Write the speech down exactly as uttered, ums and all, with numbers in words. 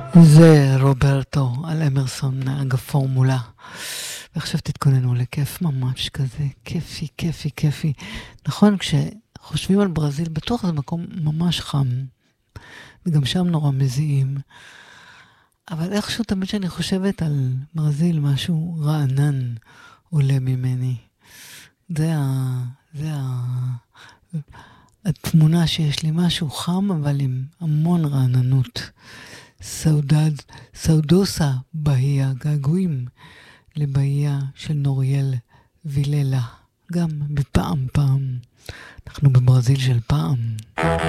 זה רוברטו על אמרסון, אגב פורמולה. ועכשיו תתכוננו לכיף ממש כזה, כיפי, כיפי, כיפי. נכון, כשחושבים על ברזיל, בטוח זה מקום ממש חם. וגם שם נורא מזיעים. אבל איכשהו תמיד שאני חושבת על ברזיל, משהו רענן עולה ממני. זה ה... זה ה... התמונה שיש לי, משהו חם, אבל עם המון רעננות. סעודד, סעודוסה בהייה, געגועים לבהייה של נוריאל ויללה. גם בפעם פעם. אנחנו בברזיל של פעם.